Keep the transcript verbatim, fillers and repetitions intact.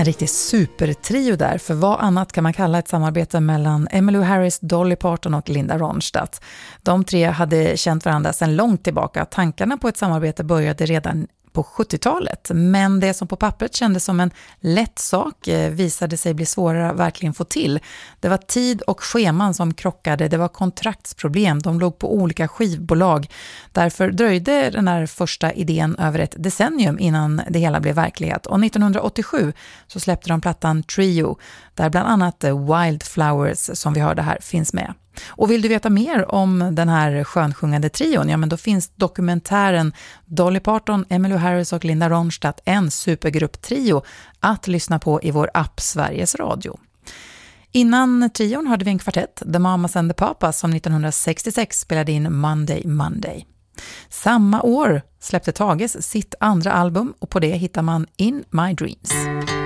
En riktig supertrio där, för vad annat kan man kalla ett samarbete mellan Emmylou Harris, Dolly Parton och Linda Ronstadt. De tre hade känt varandra sedan långt tillbaka. Tankarna på ett samarbete började redan på sjuttiotalet, men det som på pappret kändes som en lätt sak visade sig bli svårare att verkligen få till. Det var tid och scheman som krockade, det var kontraktsproblem, de låg på olika skivbolag. Därför dröjde den här första idén över ett decennium innan det hela blev verklighet. Och nittonhundraåttiosju så släppte de plattan Trio, där bland annat Wildflowers som vi hörde här finns med. Och vill du veta mer om den här skönsjungande trion, ja men då finns dokumentären Dolly Parton, Emmylou Harris och Linda Ronstadt, en supergrupp-trio att lyssna på i vår app Sveriges Radio. Innan trion hörde vi en kvartett, The Mamas and the Papas, som nittonhundrasextiosex spelade in Monday Monday. Samma år släppte Tages sitt andra album och på det hittar man In My Dreams.